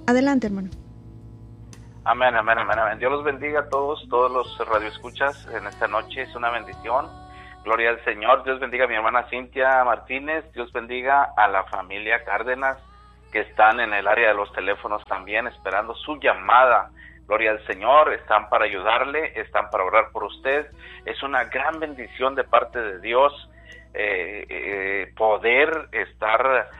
Adelante, hermano. Amén, amén, amén, amén. Dios los bendiga a todos los radioescuchas en esta noche. Es una bendición. Gloria al Señor. Dios bendiga a mi hermana Cintia Martínez. Dios bendiga a la familia Cárdenas que están en el área de los teléfonos también esperando su llamada. Gloria al Señor. Están para ayudarle, están para orar por usted. Es una gran bendición de parte de Dios poder estar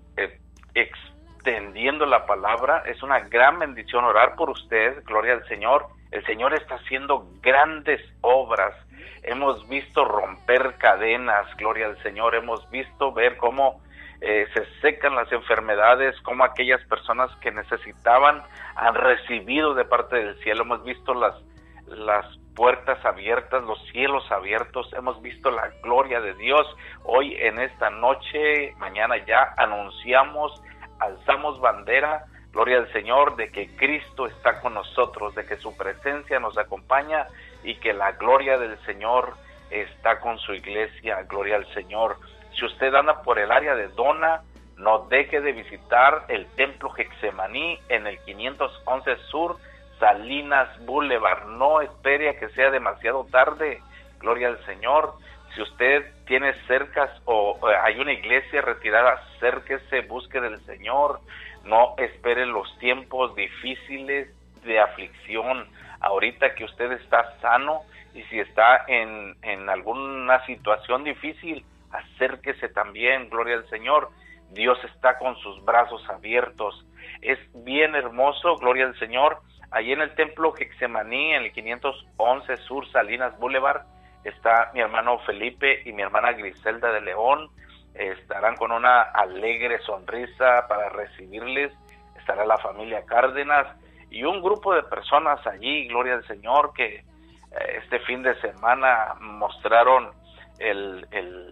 extendiendo la palabra. Es una gran bendición orar por usted. Gloria al Señor. El Señor está haciendo grandes obras. Hemos visto romper cadenas. Gloria al Señor. Hemos visto ver cómo se secan las enfermedades, cómo aquellas personas que necesitaban han recibido de parte del cielo. Hemos visto las puertas abiertas, los cielos abiertos. Hemos visto la gloria de Dios. Hoy en esta noche, mañana ya anunciamos, alzamos bandera, gloria al Señor, de que Cristo está con nosotros, de que su presencia nos acompaña y que la gloria del Señor está con su iglesia. Gloria al Señor. Si usted anda por el área de Dona, no deje de visitar el Templo Getsemaní en el 511 Sur, Salinas Boulevard. No espere a que sea demasiado tarde. Gloria al Señor. Si usted tiene cercas o hay una iglesia retirada, acérquese, busque del Señor. No espere los tiempos difíciles de aflicción. Ahorita que usted está sano y si está en alguna situación difícil, acérquese también. Gloria al Señor. Dios está con sus brazos abiertos. Es bien hermoso, gloria al Señor. Allí en el Templo Getsemaní, en el 511 Sur, Salinas Boulevard, está mi hermano Felipe y mi hermana Griselda de León. Estarán con una alegre sonrisa para recibirles. Estará la familia Cárdenas y un grupo de personas allí, gloria al Señor, que este fin de semana mostraron el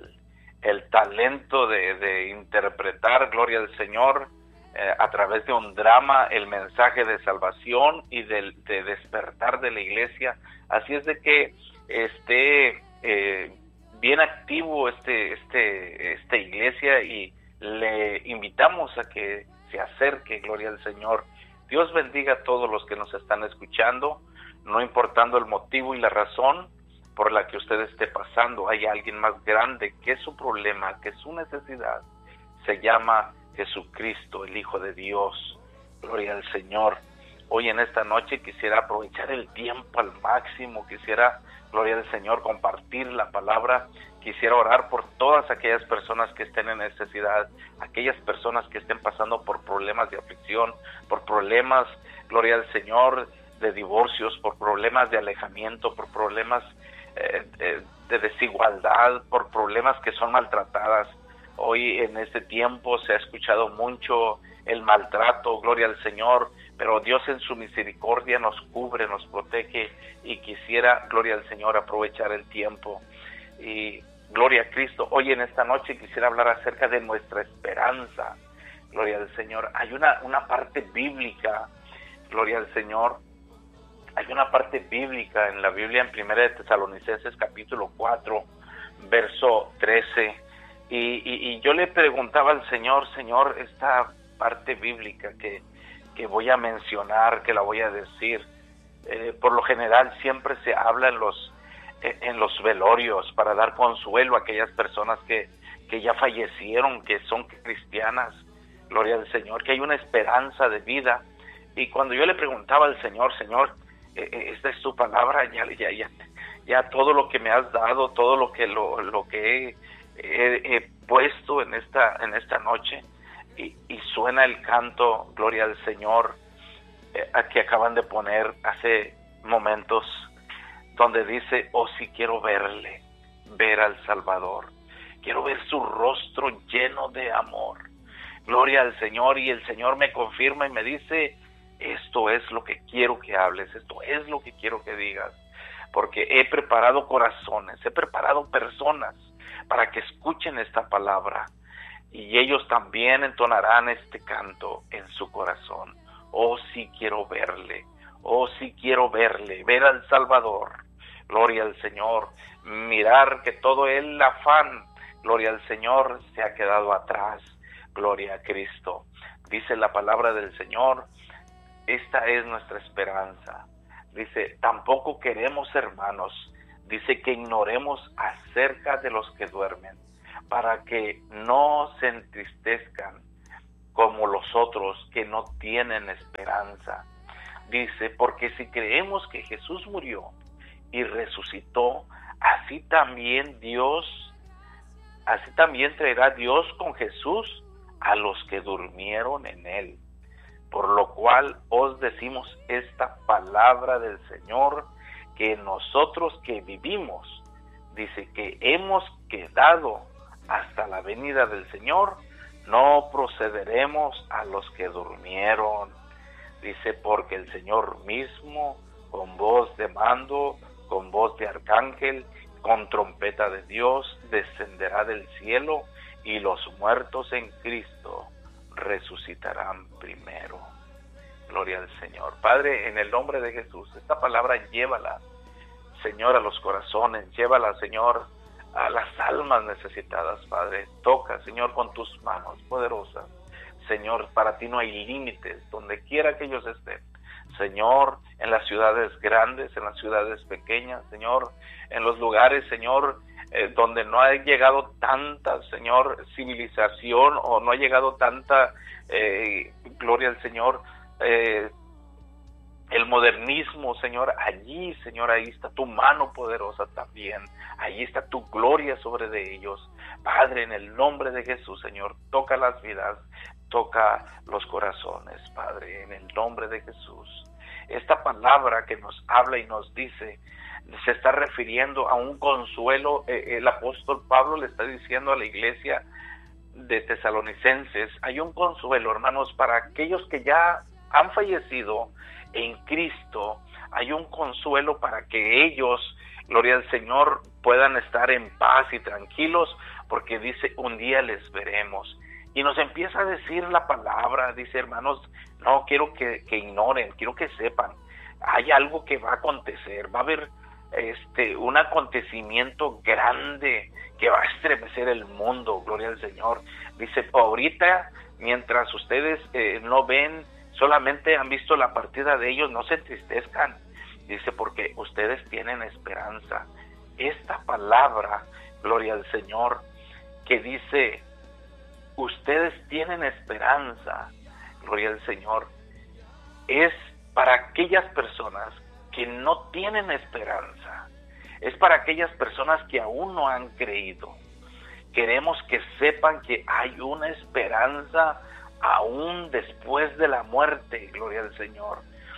talento de interpretar, gloria al Señor, a través de un drama, el mensaje de salvación y de despertar de la iglesia. Así es de que esté bien activo esta iglesia y le invitamos a que se acerque, gloria al Señor. Dios bendiga a todos los que nos están escuchando, no importando el motivo y la razón por la que usted esté pasando. Hay alguien más grande que su problema, que su necesidad. Se llama Jesucristo, el Hijo de Dios. Gloria al Señor. Hoy en esta noche quisiera aprovechar el tiempo al máximo. Quisiera, gloria al Señor, compartir la palabra. Quisiera orar por todas aquellas personas que estén en necesidad, aquellas personas que estén pasando por problemas de aflicción, por problemas, gloria al Señor, de divorcios, por problemas de alejamiento, por problemas de desigualdad, por problemas que son maltratadas. Hoy en este tiempo se ha escuchado mucho el maltrato, gloria al Señor, pero Dios en su misericordia nos cubre, nos protege y quisiera, gloria al Señor, aprovechar el tiempo. Y gloria a Cristo. Hoy en esta noche quisiera hablar acerca de nuestra esperanza, gloria al Señor. Hay una parte bíblica, gloria al Señor. Hay una parte bíblica en la Biblia, en 1 de Tesalonicenses capítulo 4, verso 13, y yo le preguntaba al Señor, Señor, esta parte bíblica que voy a mencionar, que la voy a decir, por lo general siempre se habla en los velorios para dar consuelo a aquellas personas que ya fallecieron, que son cristianas, gloria al Señor, que hay una esperanza de vida. Y cuando yo le preguntaba al Señor, Señor, esta es tu palabra, ya todo lo que me has dado, todo lo que he puesto en esta noche, y suena el canto, gloria al Señor, que acaban de poner hace momentos, donde dice, oh sí quiero verle, ver al Salvador, quiero ver su rostro lleno de amor, gloria al Señor. Y el Señor me confirma y me dice, esto es lo que quiero que hables, esto es lo que quiero que digas, porque he preparado corazones, he preparado personas para que escuchen esta palabra y ellos también entonarán este canto en su corazón. Oh, sí quiero verle, oh, sí quiero verle, ver al Salvador, gloria al Señor, mirar que todo el afán, gloria al Señor, se ha quedado atrás, gloria a Cristo. Dice la palabra del Señor Esta es nuestra esperanza. Dice, tampoco queremos, hermanos, dice que ignoremos acerca de los que duermen, para que no se entristezcan como los otros que no tienen esperanza. Dice, porque si creemos que Jesús murió y resucitó, así también traerá Dios con Jesús a los que durmieron en él. Por lo cual os decimos esta palabra del Señor, que nosotros que vivimos, dice que hemos quedado hasta la venida del Señor, no procederemos a los que durmieron. Dice, porque el Señor mismo, con voz de mando, con voz de arcángel, con trompeta de Dios, descenderá del cielo, y los muertos en Cristo resucitarán primero. Gloria al Señor. Padre, en el nombre de Jesús, esta palabra llévala, Señor, a los corazones, llévala, Señor, a las almas necesitadas, Padre. Toca, Señor, con tus manos poderosas. Señor, para ti no hay límites, donde quiera que ellos estén. Señor, en las ciudades grandes, en las ciudades pequeñas, Señor, en los lugares, Señor, donde no ha llegado tanta, Señor, civilización, o no ha llegado tanta, gloria al Señor, el modernismo, Señor, allí, Señor, ahí está tu mano poderosa también, allí está tu gloria sobre de ellos. Padre, en el nombre de Jesús, Señor, toca las vidas, toca los corazones, Padre, en el nombre de Jesús. Esta palabra que nos habla y nos dice, se está refiriendo a un consuelo. El apóstol Pablo le está diciendo a la iglesia de Tesalonicenses, hay un consuelo, hermanos, para aquellos que ya han fallecido en Cristo. Hay un consuelo para que ellos, gloria al Señor, puedan estar en paz y tranquilos, porque dice, un día les veremos. Y nos empieza a decir la palabra, dice, hermanos, no quiero que ignoren, quiero que sepan, hay algo que va a acontecer, va a haber un acontecimiento grande que va a estremecer el mundo, gloria al Señor. Dice, ahorita, mientras ustedes no ven, solamente han visto la partida de ellos, no se entristezcan, dice, porque ustedes tienen esperanza. Esta palabra, gloria al Señor, que dice, ustedes tienen esperanza, gloria al Señor, es para aquellas personas que no tienen esperanza, es para aquellas personas que aún no han creído. Queremos que sepan que hay una esperanza aún después de la muerte, gloria al Señor.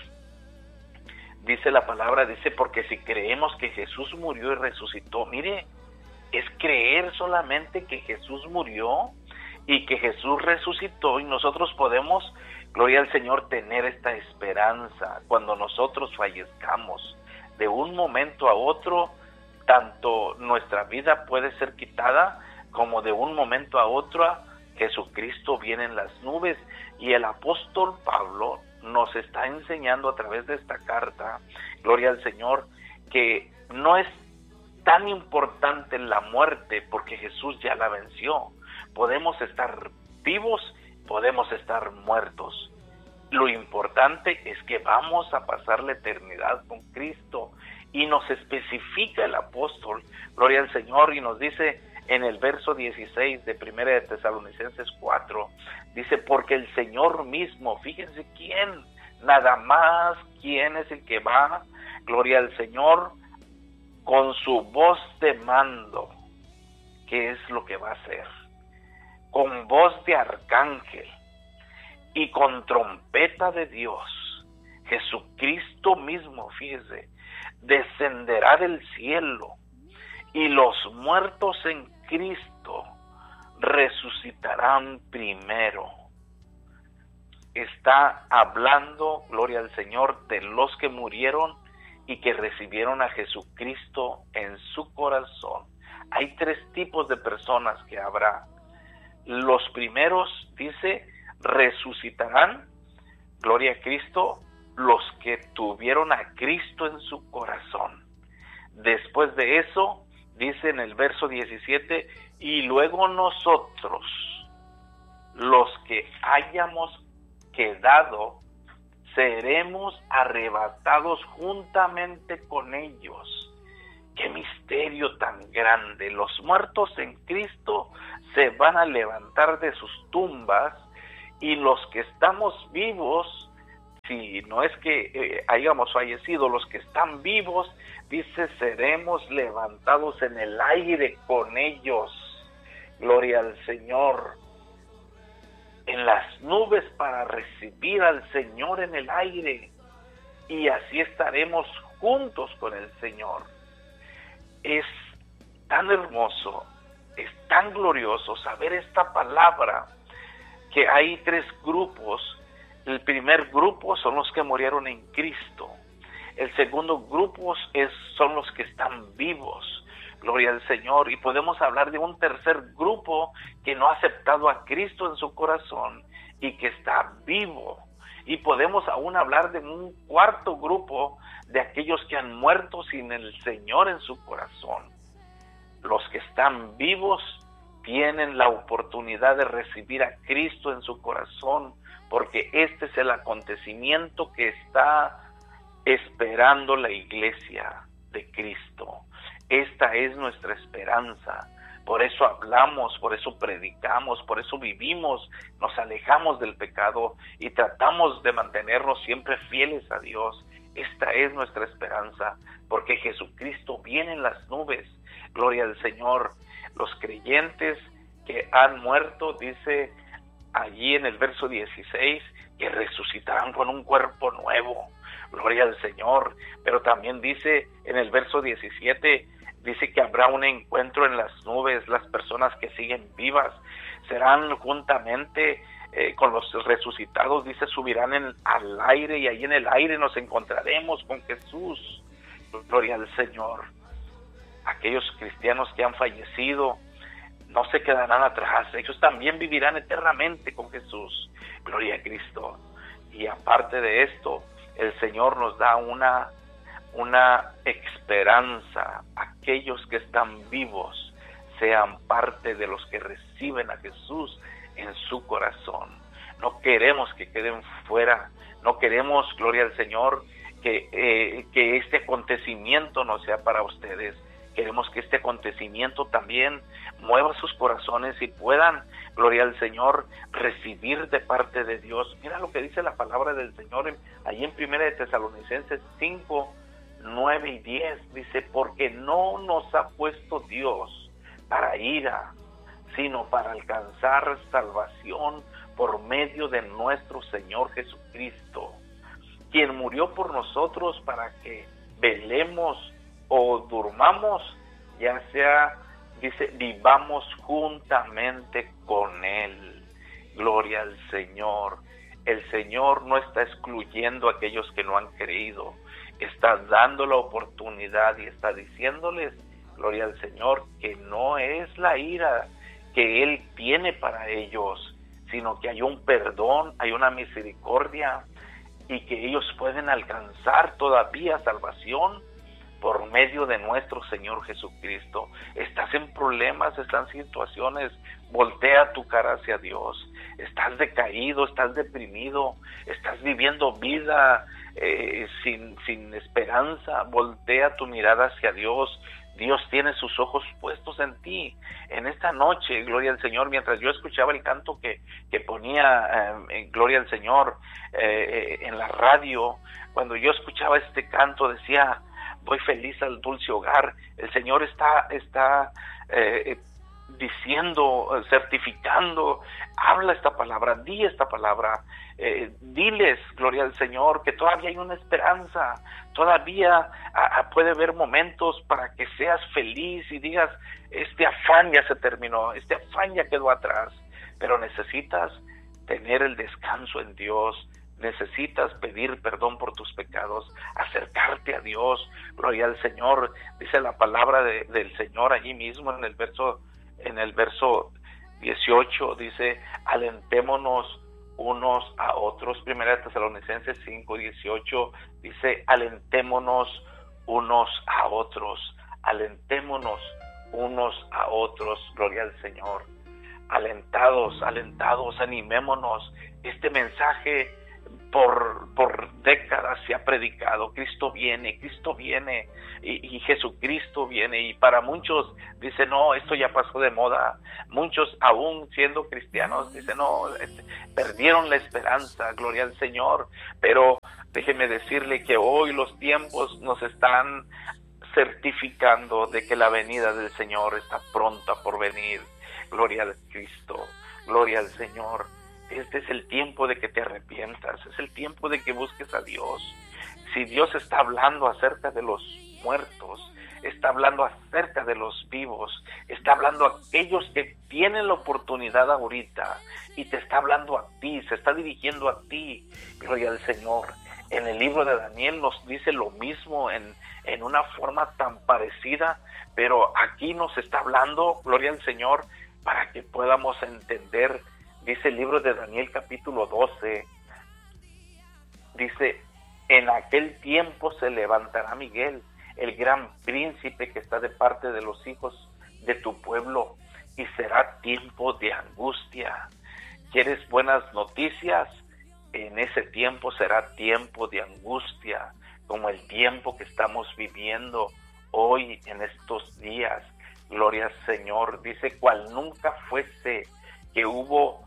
Dice la palabra, dice, porque si creemos que Jesús murió y resucitó, mire, es creer solamente que Jesús murió y que Jesús resucitó, y nosotros podemos, gloria al Señor, tener esta esperanza cuando nosotros fallezcamos. De un momento a otro, tanto nuestra vida puede ser quitada, como de un momento a otro Jesucristo viene en las nubes. Y el apóstol Pablo nos está enseñando a través de esta carta, gloria al Señor, que no es tan importante la muerte, porque Jesús ya la venció. Podemos estar vivos, podemos estar muertos. Lo importante es que vamos a pasar la eternidad con Cristo, y nos especifica el apóstol, gloria al Señor, y nos dice en el verso 16 de 1 de Tesalonicenses 4, dice, porque el Señor mismo, fíjense quién, nada más quién es el que va, gloria al Señor, con su voz de mando. ¿Qué es lo que va a hacer? Con voz de arcángel y con trompeta de Dios, Jesucristo mismo, fíjese, descenderá del cielo, y los muertos en Cristo resucitarán primero. Está hablando, gloria al Señor, de los que murieron y que recibieron a Jesucristo en su corazón. Hay tres tipos de personas que habrá. Los primeros, dice, resucitarán, gloria a Cristo, los que tuvieron a Cristo en su corazón. Después de eso, dice en el verso 17, y luego nosotros, los que hayamos quedado seremos arrebatados juntamente con ellos. ¡Qué misterio tan grande! Los muertos en Cristo se van a levantar de sus tumbas, y los que estamos vivos, si no es que hayamos fallecido, los que están vivos, dice, seremos levantados en el aire con ellos. Gloria al Señor. En las nubes para recibir al Señor en el aire, y así estaremos juntos con el Señor. Es tan hermoso, es tan glorioso saber esta palabra, que hay 3 grupos. El primer grupo son los que murieron en Cristo. El segundo grupo son los que están vivos. Gloria al Señor. Y podemos hablar de un tercer grupo que no ha aceptado a Cristo en su corazón y que está vivo. Y podemos aún hablar de un cuarto grupo, de aquellos que han muerto sin el Señor en su corazón. Los que están vivos tienen la oportunidad de recibir a Cristo en su corazón, porque este es el acontecimiento que está esperando la iglesia de Cristo. Esta es nuestra esperanza. Por eso hablamos, por eso predicamos, por eso vivimos, nos alejamos del pecado y tratamos de mantenernos siempre fieles a Dios. Esta es nuestra esperanza, porque Jesucristo viene en las nubes. Gloria al Señor. Los creyentes que han muerto, dice allí en el verso 16, que resucitarán con un cuerpo nuevo. Gloria al Señor. Pero también dice en el verso 17, dice que habrá un encuentro en las nubes. Las personas que siguen vivas serán juntamente con los resucitados, dice, subirán al aire, y ahí en el aire nos encontraremos con Jesús. Gloria al Señor. Aquellos cristianos que han fallecido no se quedarán atrás, ellos también vivirán eternamente con Jesús. Gloria a Cristo. Y aparte de esto, el Señor nos da una esperanza. Aquellos que están vivos sean parte de los que reciben a Jesús en su corazón. No queremos que queden fuera, no queremos, gloria al Señor, que este acontecimiento no sea para ustedes. Queremos que este acontecimiento también mueva sus corazones y puedan, gloria al Señor, recibir de parte de Dios. Mira lo que dice la palabra del Señor allí en 1 de Tesalonicenses 5, 9 y 10. Dice, porque no nos ha puesto Dios para ira, sino para alcanzar salvación por medio de nuestro Señor Jesucristo, quien murió por nosotros para que velemos o durmamos, ya sea, dice, vivamos juntamente con Él. Gloria al Señor. El Señor no está excluyendo a aquellos que no han creído, está dando la oportunidad y está diciéndoles, gloria al Señor, que no es la ira que Él tiene para ellos, sino que hay un perdón, hay una misericordia, y que ellos pueden alcanzar todavía salvación por medio de nuestro Señor Jesucristo. Estás en problemas, estás en situaciones, voltea tu cara hacia Dios. Estás decaído, estás deprimido, estás viviendo vida sin esperanza, voltea tu mirada hacia Dios. Dios tiene sus ojos puestos en ti. En esta noche, gloria al Señor, mientras yo escuchaba el canto que ponía, gloria al Señor, en la radio, cuando yo escuchaba este canto decía, voy feliz al dulce hogar. El Señor está diciendo, certificando, habla esta palabra, di esta palabra, diles, gloria al Señor, que todavía hay una esperanza, todavía puede haber momentos para que seas feliz y digas, este afán ya se terminó, este afán ya quedó atrás, pero necesitas tener el descanso en Dios, necesitas pedir perdón por tus pecados, acercarte a Dios, gloria al Señor. Dice la palabra del Señor allí mismo en el verso 18, dice, alentémonos unos a otros. 1 Tesalonicenses 5, 18 dice, alentémonos unos a otros, alentémonos unos a otros, gloria al Señor. Alentados, animémonos. Este mensaje por décadas se ha predicado, Cristo viene y Jesucristo viene, y para muchos dicen, no, esto ya pasó de moda. Muchos aún siendo cristianos dicen, no, perdieron la esperanza, gloria al Señor. Pero déjeme decirle que hoy los tiempos nos están certificando de que la venida del Señor está pronta por venir. Gloria al Cristo, gloria al Señor. Este es el tiempo de que te arrepientas, es el tiempo de que busques a Dios. Si Dios está hablando acerca de los muertos, está hablando acerca de los vivos, está hablando a aquellos que tienen la oportunidad ahorita, y te está hablando a ti, se está dirigiendo a ti. Gloria al Señor. En el libro de Daniel nos dice lo mismo en una forma tan parecida, pero aquí nos está hablando, gloria al Señor, para que podamos entender. Dice el libro de Daniel capítulo 12, dice, en aquel tiempo se levantará Miguel, el gran príncipe que está de parte de los hijos de tu pueblo, y será tiempo de angustia. ¿Quieres buenas noticias? En ese tiempo será tiempo de angustia, como el tiempo que estamos viviendo hoy en estos días. Gloria al Señor. Dice, cual nunca fuese que hubo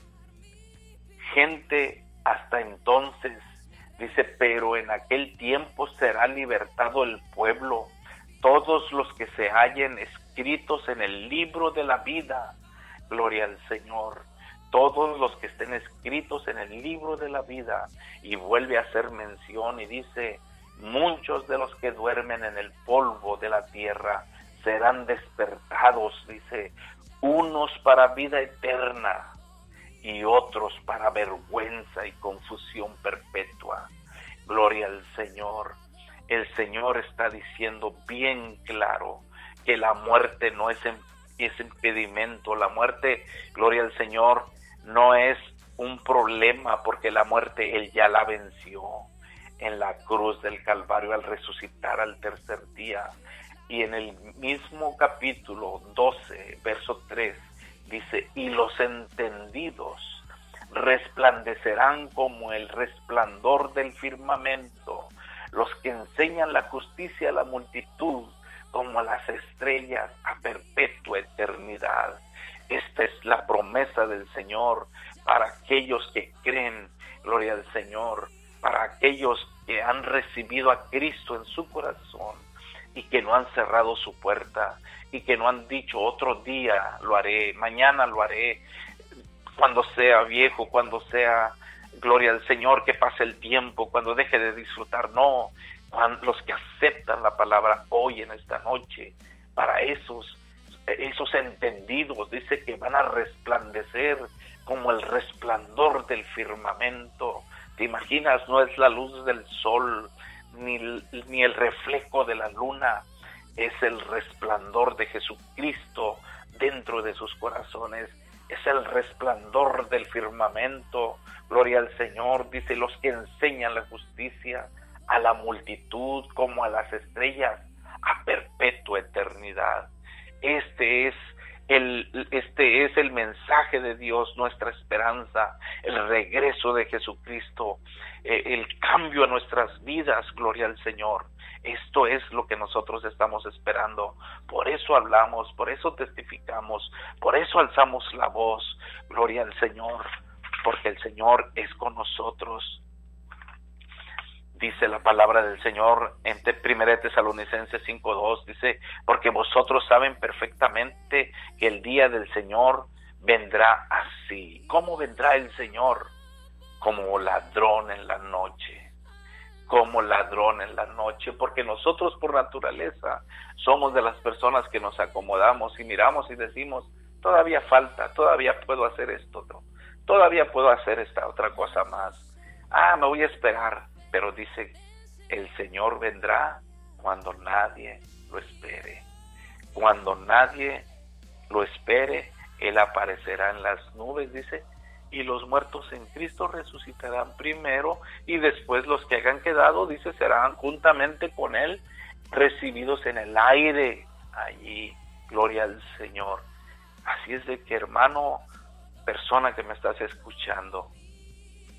gente hasta entonces. Dice, pero en aquel tiempo será libertado el pueblo, todos los que se hallen escritos en el libro de la vida. Gloria al Señor. Todos los que estén escritos en el libro de la vida. Y vuelve a hacer mención y dice, muchos de los que duermen en el polvo de la tierra serán despertados, dice, unos para vida eterna y otros para vergüenza y confusión perpetua. Gloria al Señor. El Señor está diciendo bien claro que la muerte no es impedimento. La muerte, gloria al Señor, no es un problema, porque la muerte Él ya la venció en la cruz del Calvario al resucitar al tercer día. Y en el mismo capítulo 12, verso 3, dice, y los entendidos resplandecerán como el resplandor del firmamento, los que enseñan la justicia a la multitud como a las estrellas a perpetua eternidad. Esta es la promesa del Señor para aquellos que creen, gloria al Señor, para aquellos que han recibido a Cristo en su corazón y que no han cerrado su puerta y que no han dicho otro día lo haré, mañana lo haré, cuando sea viejo, cuando sea, gloria al Señor, que pase el tiempo, cuando deje de disfrutar. No, los que aceptan la palabra hoy en esta noche, para esos entendidos, dice que van a resplandecer como el resplandor del firmamento. ¿Te imaginas? No es la luz del sol ni el reflejo de la luna, es el resplandor de Jesucristo dentro de sus corazones, es el resplandor del firmamento. Gloria al Señor. Dice, los que enseñan la justicia a la multitud como a las estrellas a perpetua eternidad. Este es el mensaje de Dios, nuestra esperanza, el regreso de Jesucristo, el cambio a nuestras vidas, gloria al Señor. Esto es lo que nosotros estamos esperando. Por eso hablamos, por eso testificamos, por eso alzamos la voz, gloria al Señor, porque el Señor es con nosotros. Dice la palabra del Señor en 1 Tesalonicenses 5:2, dice, porque vosotros saben perfectamente que el día del Señor vendrá así. ¿Cómo vendrá el Señor? Como ladrón en la noche. Como ladrón en la noche, porque nosotros por naturaleza somos de las personas que nos acomodamos y miramos y decimos, todavía falta, todavía puedo hacer esto, ¿no? Todavía puedo hacer esta otra cosa más. Me voy a esperar. Pero dice, el Señor vendrá cuando nadie lo espere. Cuando nadie lo espere, Él aparecerá en las nubes, dice, y los muertos en Cristo resucitarán primero, y después los que hayan quedado, dice, serán juntamente con Él recibidos en el aire. Allí, gloria al Señor. Así es de que, hermano, persona que me estás escuchando,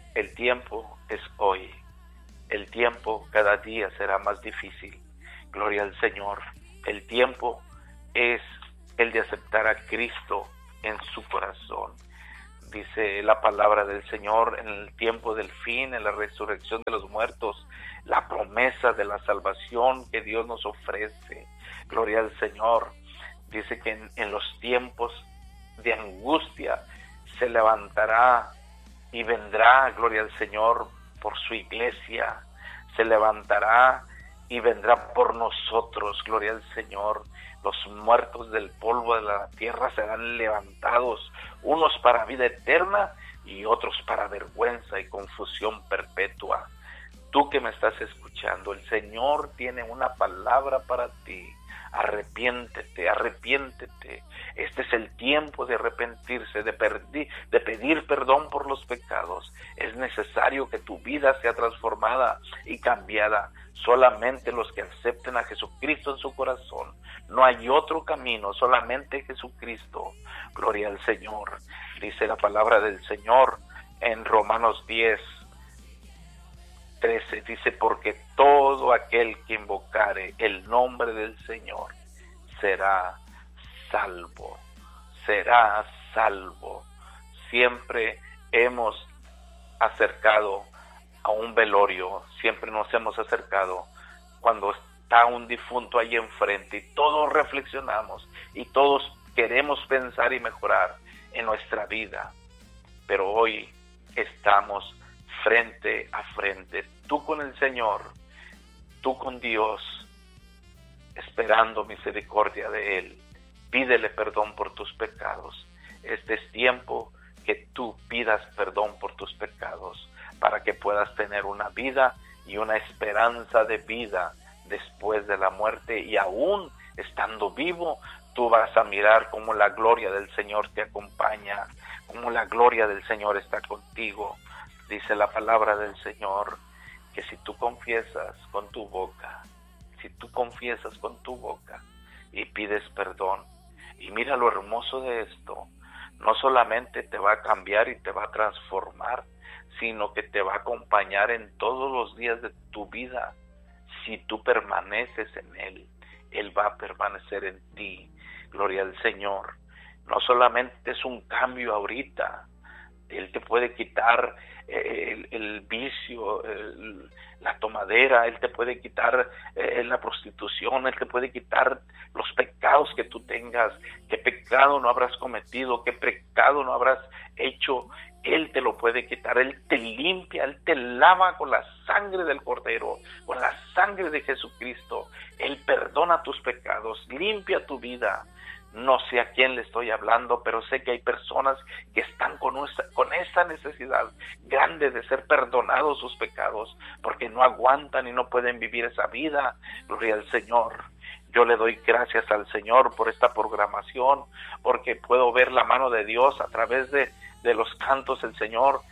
El tiempo es hoy. El tiempo cada día será más difícil. Gloria al Señor. El tiempo es el de aceptar a Cristo en su corazón. Dice la palabra del Señor, en el tiempo del fin, en la resurrección de los muertos, la promesa de la salvación que Dios nos ofrece. Gloria al Señor. Dice que en los tiempos de angustia se levantará y vendrá, gloria al Señor, por su iglesia. Se levantará y vendrá por nosotros, gloria al Señor. Los muertos del polvo de la tierra serán levantados, unos para vida eterna y otros para vergüenza y confusión perpetua. Tú que me estás escuchando, el Señor tiene una palabra para ti. Arrepiéntete, arrepiéntete. Este es el tiempo de arrepentirse, de pedir perdón por los pecados. Es necesario que tu vida sea transformada y cambiada. Solamente los que acepten a Jesucristo en su corazón. No hay otro camino, solamente Jesucristo. Gloria al Señor. Dice la palabra del Señor en Romanos 10:13, dice, porque todo aquel que invocare el nombre del Señor será salvo, será salvo. Siempre hemos acercado a un velorio, siempre nos hemos acercado cuando está un difunto ahí enfrente y todos reflexionamos y todos queremos pensar y mejorar en nuestra vida, pero hoy estamos frente a frente, tú con el Señor, tú con Dios, esperando misericordia de Él. Pídele perdón por tus pecados. Este es tiempo que tú pidas perdón por tus pecados para que puedas tener una vida y una esperanza de vida después de la muerte, y aún estando vivo, tú vas a mirar cómo la gloria del Señor te acompaña, cómo la gloria del Señor está contigo. Dice la palabra del Señor que si tú confiesas con tu boca, y pides perdón, y mira lo hermoso de esto, no solamente te va a cambiar y te va a transformar, sino que te va a acompañar en todos los días de tu vida. Si tú permaneces en Él, Él va a permanecer en ti. Gloria al Señor. No solamente es un cambio ahorita, Él te puede quitar el vicio, la tomadera, Él te puede quitar la prostitución, Él te puede quitar los pecados que tú tengas. ¿Qué pecado no habrás cometido? ¿Qué pecado no habrás hecho? Él te lo puede quitar, Él te limpia, Él te lava con la sangre del Cordero, con la sangre de Jesucristo. Él perdona tus pecados, limpia tu vida. No sé a quién le estoy hablando, pero sé que hay personas que están con esa necesidad grande de ser perdonados sus pecados, porque no aguantan y no pueden vivir esa vida. Gloria al Señor. Yo le doy gracias al Señor por esta programación, porque puedo ver la mano de Dios a través de los cantos. El Señor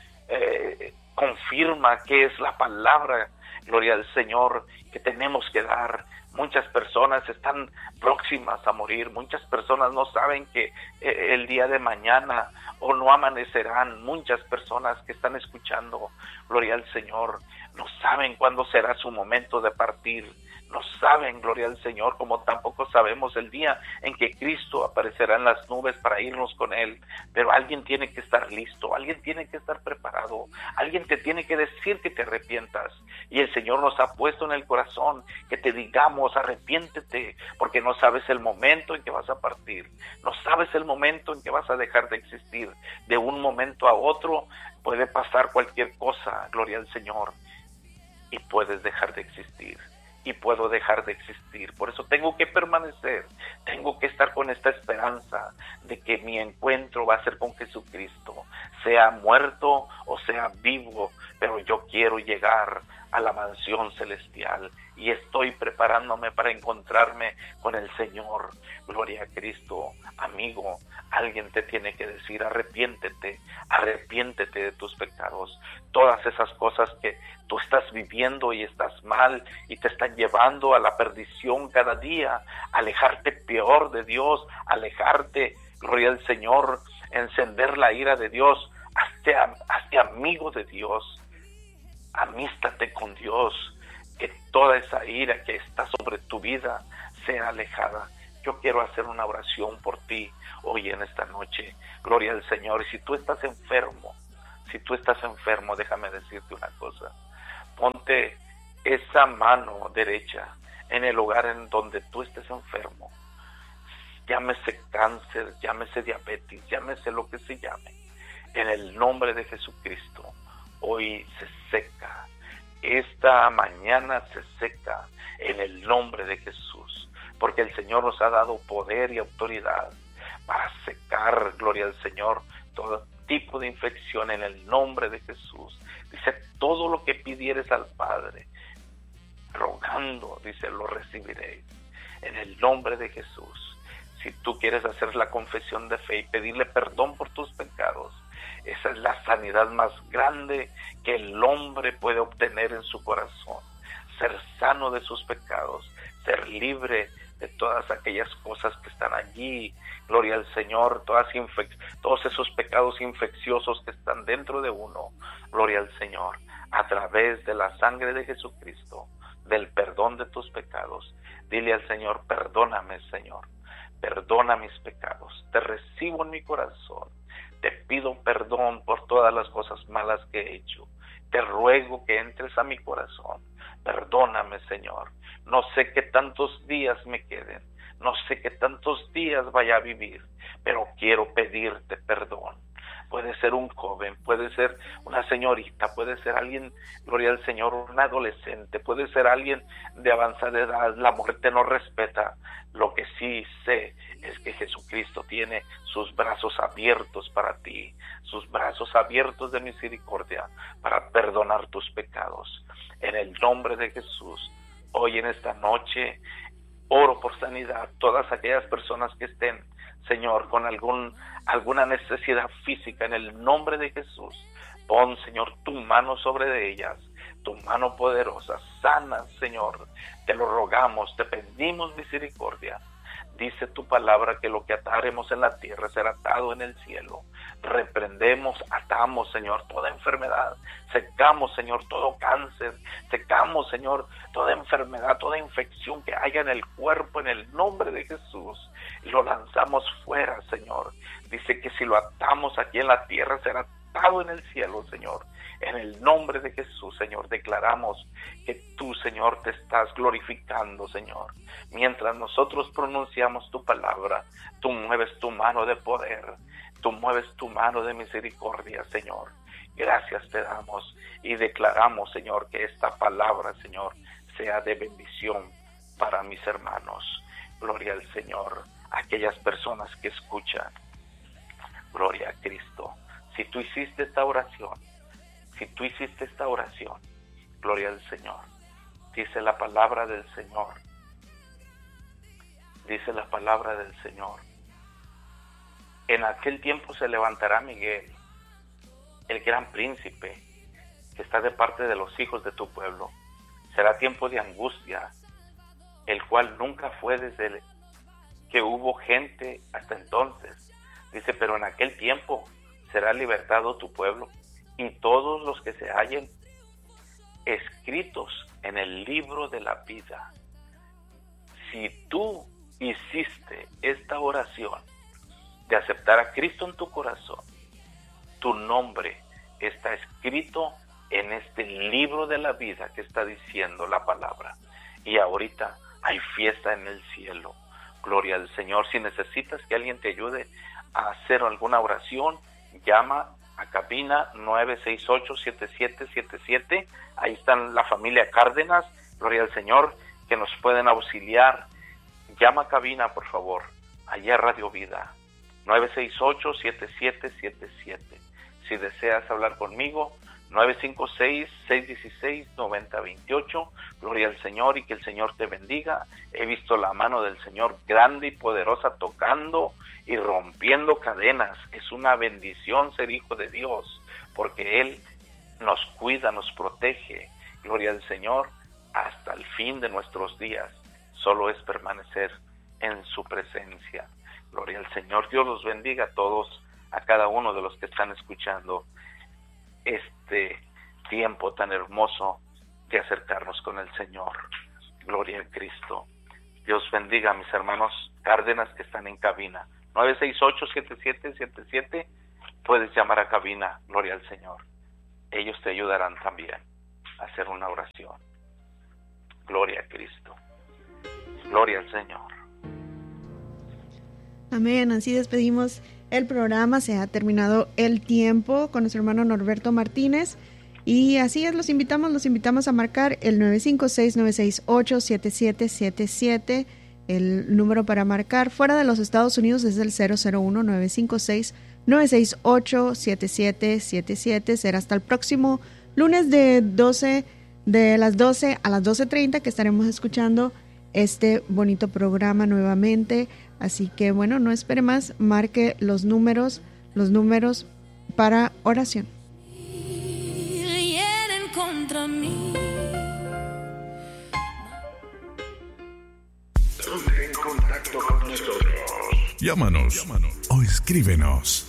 confirma que es la palabra, gloria al Señor, que tenemos que dar. Muchas personas están próximas a morir, muchas personas no saben que el día de mañana o no amanecerán. Muchas personas que están escuchando, gloria al Señor, no saben cuándo será su momento de partir. No saben, gloria al Señor, como tampoco sabemos el día en que Cristo aparecerá en las nubes para irnos con Él. Pero alguien tiene que estar listo, alguien tiene que estar preparado, alguien te tiene que decir que te arrepientas. Y el Señor nos ha puesto en el corazón que te digamos, arrepiéntete, porque no sabes el momento en que vas a partir, no sabes el momento en que vas a dejar de existir. De un momento a otro puede pasar cualquier cosa, gloria al Señor, y puedes dejar de existir. Y puedo dejar de existir. Por eso tengo que permanecer, tengo que estar con esta esperanza de que mi encuentro va a ser con Jesucristo, sea muerto o sea vivo, pero yo quiero llegar a la mansión celestial y estoy preparándome para encontrarme con el Señor. Gloria a Cristo. Amigo, alguien te tiene que decir, arrepiéntete de tus pecados. Todas esas cosas que tú estás viviendo y estás mal y te están llevando a la perdición cada día, alejarte peor de Dios, alejarte, gloria al Señor, encender la ira de Dios. hazte amigo de Dios, amístate con Dios, que toda esa ira que está sobre tu vida sea alejada. Yo quiero hacer una oración por ti hoy en esta noche, gloria al Señor. Y si tú estás enfermo, déjame decirte una cosa, ponte esa mano derecha en el lugar en donde tú estés enfermo, llámese cáncer, llámese diabetes, llámese lo que se llame, en el nombre de Jesucristo, hoy se seca, esta mañana se seca, en el nombre de Jesús, porque el Señor nos ha dado poder y autoridad para secar, gloria al Señor, todo tipo de infección en el nombre de Jesús. Dice, todo lo que pidieres al Padre, rogando, dice, lo recibiréis, en el nombre de Jesús. Si tú quieres hacer la confesión de fe y pedirle perdón por tus pecados, esa es la sanidad más grande que el hombre puede obtener en su corazón. Ser sano de sus pecados, ser libre de todas aquellas cosas que están allí, gloria al Señor, todos esos pecados infecciosos que están dentro de uno, gloria al Señor, a través de la sangre de Jesucristo, del perdón de tus pecados. Dile al Señor, perdóname, Señor, perdona mis pecados, te recibo en mi corazón, te pido perdón por todas las cosas malas que he hecho, te ruego que entres a mi corazón, perdóname, Señor, no sé qué tantos días me queden, no sé qué tantos días vaya a vivir, pero quiero pedirte perdón. Puede ser un joven, puede ser una señorita, puede ser alguien, gloria al Señor, un adolescente, puede ser alguien de avanzada edad. La muerte no respeta. Lo que sí sé es que Jesucristo tiene sus brazos abiertos para ti, sus brazos abiertos de misericordia para perdonar tus pecados. En el nombre de Jesús, hoy en esta noche, oro por sanidad. Todas aquellas personas que estén, Señor, con alguna necesidad física, en el nombre de Jesús, pon, Señor, tu mano sobre ellas, tu mano poderosa, sana, Señor, te lo rogamos, te pedimos misericordia. Dice tu palabra que lo que ataremos en la tierra será atado en el cielo. Reprendemos, atamos, Señor, toda enfermedad. Secamos, Señor, todo cáncer. Secamos, Señor, toda enfermedad, toda infección que haya en el cuerpo, en el nombre de Jesús. Y lo lanzamos fuera, Señor. Dice que si lo atamos aquí en la tierra será atado en el cielo, Señor. En el nombre de Jesús, Señor, declaramos que tú, Señor, te estás glorificando, Señor. Mientras nosotros pronunciamos tu palabra, tú mueves tu mano de poder, tú mueves tu mano de misericordia, Señor. Gracias te damos y declaramos, Señor, que esta palabra, Señor, sea de bendición para mis hermanos. Gloria al Señor, aquellas personas que escuchan. Gloria a Cristo. Si tú hiciste esta oración, gloria al Señor. Dice la palabra del Señor. Dice la palabra del Señor. En aquel tiempo se levantará Miguel, el gran príncipe, que está de parte de los hijos de tu pueblo. Será tiempo de angustia, el cual nunca fue desde que hubo gente hasta entonces. Dice, pero en aquel tiempo será libertado tu pueblo y todos los que se hallen escritos en el libro de la vida. Si tú hiciste esta oración de aceptar a Cristo en tu corazón, tu nombre está escrito en este libro de la vida que está diciendo la palabra. Y ahorita hay fiesta en el cielo. Gloria al Señor. Si necesitas que alguien te ayude a hacer alguna oración, llama a cabina 968-7777. Ahí están la familia Cárdenas, gloria al Señor, que nos pueden auxiliar. Llama a cabina, por favor, allá Radio Vida, 968-7777. Si deseas hablar conmigo, 956-616-9028. Gloria al Señor y que el Señor te bendiga. He visto la mano del Señor grande y poderosa tocando y rompiendo cadenas. Es una bendición ser hijo de Dios, porque Él nos cuida, nos protege. Gloria al Señor hasta el fin de nuestros días. Solo es permanecer en su presencia. Gloria al Señor. Dios los bendiga a todos a cada uno de los que están escuchando este tiempo tan hermoso de acercarnos con el Señor. Gloria a Cristo. Dios bendiga a mis hermanos Cárdenas que están en cabina. 968-7777, puedes llamar a cabina. Gloria al Señor. Ellos te ayudarán también a hacer una oración. Gloria a Cristo. Gloria al Señor. Amén. Así despedimos el programa. Se ha terminado el tiempo con nuestro hermano Norberto Martínez. Y así es, los invitamos a marcar el 956-968-7777. El número para marcar fuera de los Estados Unidos es el 001-956-968-7777. Será hasta el próximo lunes de las 12 a las 12:30 que estaremos escuchando este bonito programa nuevamente. Así que bueno, no espere más, marque los números para oración. Contra mí. Ponte en contacto con nosotros. Llámanos o escríbenos.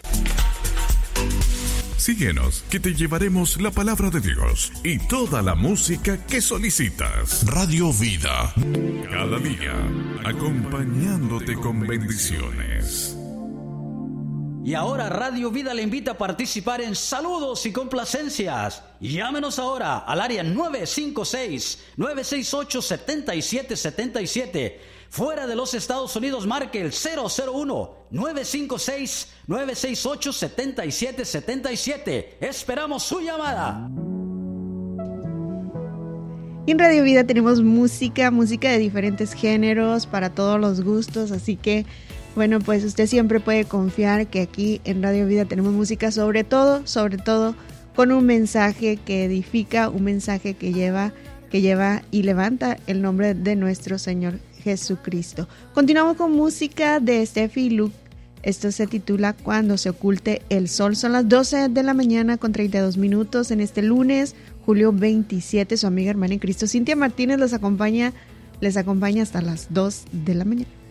Síguenos, que te llevaremos la palabra de Dios y toda la música que solicitas. Radio Vida, cada día, acompañándote con bendiciones. Y ahora Radio Vida le invita a participar en saludos y complacencias. Llámenos ahora al área 956-968-7777. Fuera de los Estados Unidos marque el 001-956-968-7777. Esperamos su llamada. En Radio Vida tenemos música de diferentes géneros para todos los gustos, así que bueno, pues usted siempre puede confiar que aquí en Radio Vida tenemos música sobre todo con un mensaje que edifica, un mensaje que lleva y levanta el nombre de nuestro Señor Jesucristo. Continuamos con música de Steffi y Luke. Esto se titula Cuando se oculte el sol. Son las 12 de la mañana con 32 minutos en este lunes, julio 27. Su amiga hermana en Cristo, Cintia Martínez, les acompaña hasta las 2 de la mañana.